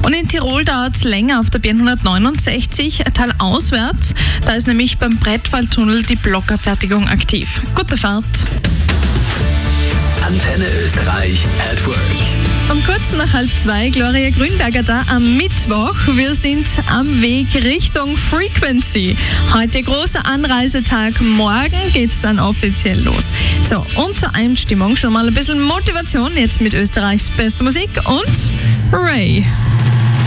Und in Tirol dauert es länger auf der B169, talauswärts. Da ist nämlich beim Brettwaldtunnel die Blockabfertigung aktiv. Gute Fahrt! Antenne Österreich at Work. Um kurz nach 1:30, Gloria Grünberger da am Mittwoch. Wir sind am Weg Richtung Frequency. Heute großer Anreisetag, morgen geht's dann offiziell los. So, und zur Einstimmung schon mal ein bisschen Motivation jetzt mit Österreichs bester Musik und Ray.